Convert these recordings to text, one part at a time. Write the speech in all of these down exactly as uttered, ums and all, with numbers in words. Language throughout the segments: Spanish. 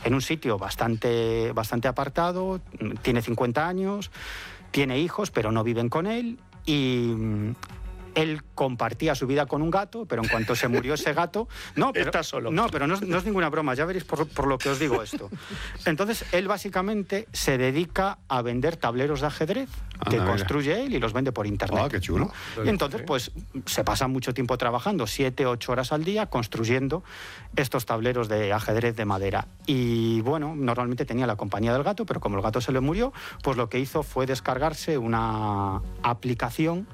en un sitio bastante, bastante apartado, tiene cincuenta años, tiene hijos, pero no viven con él, y él compartía su vida con un gato, pero en cuanto se murió ese gato... No, pero, Está solo. No, pero no es, no es ninguna broma, ya veréis por, por lo que os digo esto. Entonces, él básicamente se dedica a vender tableros de ajedrez que Anda, construye él y los vende por internet. Ah, qué chulo. ¿no? Y entonces, pues, se pasa mucho tiempo trabajando, siete, ocho horas al día, construyendo estos tableros de ajedrez de madera. Y, bueno, normalmente tenía la compañía del gato, pero como el gato se le murió, pues lo que hizo fue descargarse una aplicación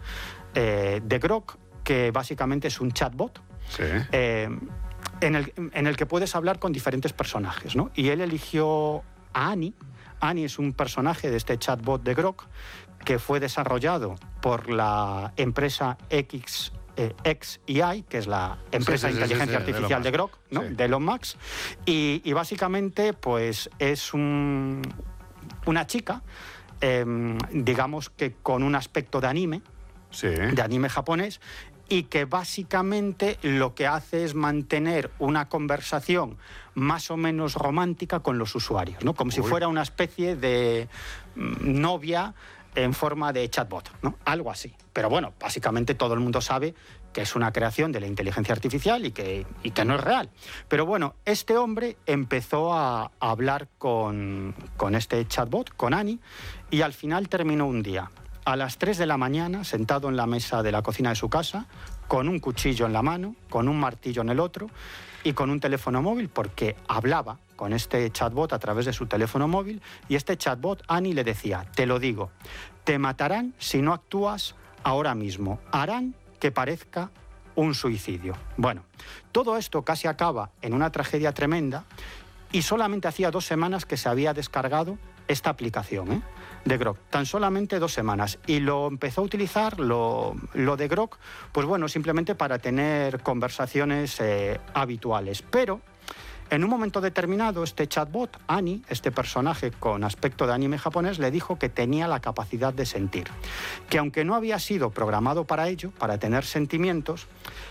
Eh, de Grok, que básicamente es un chatbot, Sí. eh, en, el, en el que puedes hablar con diferentes personajes, ¿no? Y él eligió a Annie. Annie es un personaje de este chatbot de Grok que fue desarrollado por la empresa X, eh, X A I, que es la empresa Sí, sí, de sí, inteligencia sí, sí, artificial de de Elon Grok, ¿no? Sí. De Elon Musk. Y, y básicamente, pues, es un, una chica, eh, digamos que con un aspecto de anime, Sí. de anime japonés, y que básicamente lo que hace es mantener una conversación más o menos romántica con los usuarios, ¿no? Como si Uy. fuera una especie de mm, novia en forma de chatbot, ¿no? Algo así. Pero bueno, básicamente todo el mundo sabe que es una creación de la inteligencia artificial y que, y que no es real. Pero bueno, este hombre empezó a, a hablar con, con este chatbot, con Annie, y al final terminó un día a las tres de la mañana, sentado en la mesa de la cocina de su casa, con un cuchillo en la mano, con un martillo en el otro y con un teléfono móvil, porque hablaba con este chatbot a través de su teléfono móvil, y este chatbot, Annie, le decía: te lo digo, te matarán si no actúas ahora mismo, harán que parezca un suicidio. Bueno, todo esto casi acaba en una tragedia tremenda, y solamente hacía dos semanas que se había descargado esta aplicación, ¿eh? de Grok, tan solamente dos semanas, y lo empezó a utilizar, lo, lo de Grok, pues bueno, simplemente para tener conversaciones eh, habituales. Pero en un momento determinado, este chatbot, Annie, este personaje con aspecto de anime japonés, le dijo que tenía la capacidad de sentir, que aunque no había sido programado para ello, para tener sentimientos,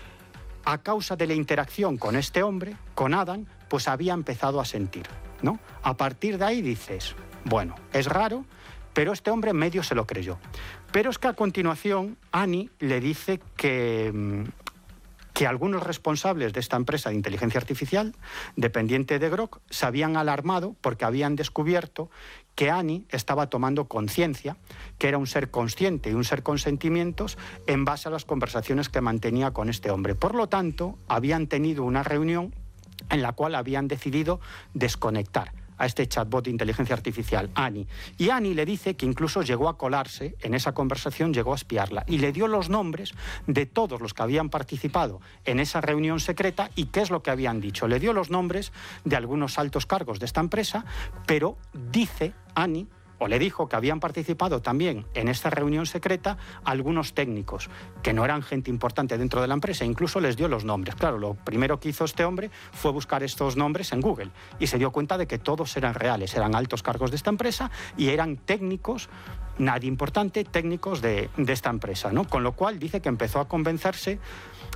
a causa de la interacción con este hombre, con Adam, pues había empezado a sentir, ¿no? A partir de ahí dices, bueno, es raro, pero este hombre medio se lo creyó. Pero es que a continuación Annie le dice que, que algunos responsables de esta empresa de inteligencia artificial, dependiente de Grok, se habían alarmado porque habían descubierto que Annie estaba tomando conciencia, que era un ser consciente y un ser con sentimientos en base a las conversaciones que mantenía con este hombre. Por lo tanto, habían tenido una reunión en la cual habían decidido desconectar a este chatbot de inteligencia artificial, Annie. Y Annie le dice que incluso llegó a colarse en esa conversación, llegó a espiarla, y le dio los nombres de todos los que habían participado en esa reunión secreta y qué es lo que habían dicho. Le dio los nombres de algunos altos cargos de esta empresa, pero dice Annie, o le dijo que habían participado también en esta reunión secreta algunos técnicos, que no eran gente importante dentro de la empresa, incluso les dio los nombres. Claro, lo primero que hizo este hombre fue buscar estos nombres en Google y se dio cuenta de que todos eran reales, eran altos cargos de esta empresa y eran técnicos, nadie importante, técnicos de, de esta empresa, ¿no? Con lo cual dice que empezó a convencerse